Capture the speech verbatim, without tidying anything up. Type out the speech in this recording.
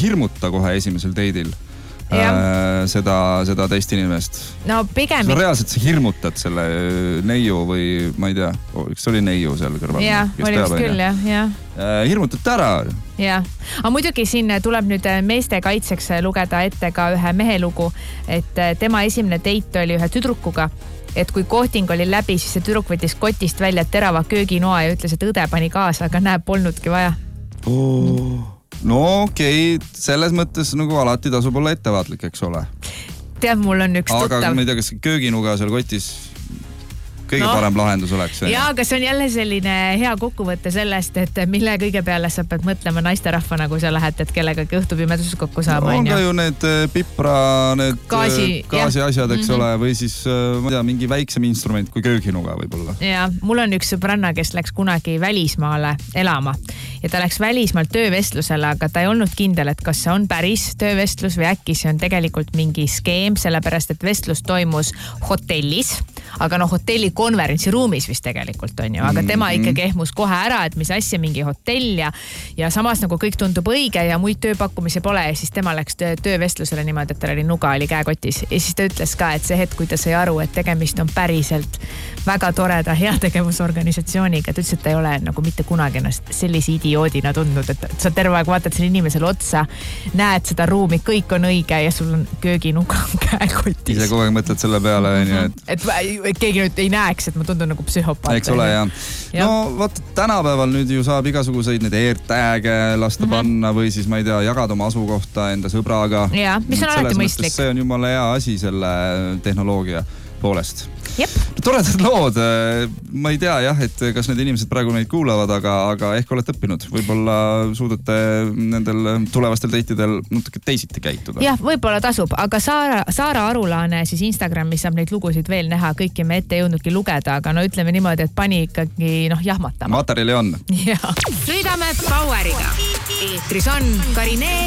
hirmuta kohe esimesel teidil äh, seda, seda teist inimest. No pigem... Sa reaalselt sa hirmutad selle neiu või ma ei tea, kas oli neiu seal kõrval? Jah, oli vist küll, jah. Ja. Äh, hirmutad ära. Jah, aga muidugi siin tuleb nüüd meeste kaitseks lugeda ette ka ühe mehe lugu, et tema esimene teit oli ühe tüdrukuga, et kui kohting oli läbi, siis see tüdruk võttis kotist välja terava kööginoa ja ütles, et õde pani kaasa, aga näeb, polnudki vaja. Oh. No okei, okay. Selles mõttes nagu alati tasub olla ettevaatlik, eks ole. Tead, mul on üks tuttav. Aga ma ei tea, kas kööginuga seal kotis kõige no. parem lahendus oleks. Jaa, aga see on jälle selline hea kokkuvõtte sellest, et mille kõige peale sa pead mõtlema naisterahvana, kui sa lähed, et kellega õhtu pimeduses kokku saama. No, on ka ju need pipra, need gaasi, gaasi asjad, eks mm-hmm. ole, või siis ma ei tea, mingi väiksem instrument kui kööginuga võib-olla. Ja mul on üks sõbranna, kes läks kunagi välismaale elama ja ta läks välismaal töövestlusele, aga ta ei olnud kindel, et kas see on päris töövestlus või äkki see on tegelikult mingi skeem, sellepärast et vestlus toimus hotellis, aga no hotelli konverentsiruumis vist tegelikult on ju, aga tema ikkagi ehmus kohe ära, et mis asja mingi hotell ja, ja samas nagu kõik tundub õige ja muid tööpakkumisi pole ja siis tema läks töö, töövestlusele niimoodi, et tal oli nuga oli käekotis ja siis ta ütles ka, et see hetk, kui ta sai aru, et tegemist on päriselt väga toreda heategevusorganisatsiooniga, ta ütles, et ta ei ole nagu mitte kunagi ennast sellise idioodina tundnud, et sa terve aeg vaatad selle inimesele otsa, näed seda ruumi, kõik on õige ja sul on kööginuga käekotis. Ise kogu aeg mõtled selle peale, mm-hmm. et... et keegi nüüd ei näeks, et ma tundun nagu psühhopaat. Eks ole, jah. Ja. No vaata, tänapäeval nüüd ju saab igasuguseid need AirTag'e lasta mm-hmm. panna või siis, ma ei tea, jagada oma asukohta enda sõbraga. Ja, mis on alati mõistlik. See on jumala hea asi selle tehnoloogia poolest. Jep. Toredad lood. Ma ei tea jah, et kas need inimesed praegu neid kuulavad, aga, aga ehk olete õppinud. Võib-olla suudate nendel tulevastel teitidel natuke teisiti käituda. Jah, võib-olla tasub, aga Saara, Saara Arulaane siis Instagramis saab neid lugusid veel näha, kõiki me ette jõudnudki lugeda, aga no ütleme niimoodi, et pani ikkagi noh, jahmatama. Materjali on. Ja. Sõidame Poweriga. Eetris on Karine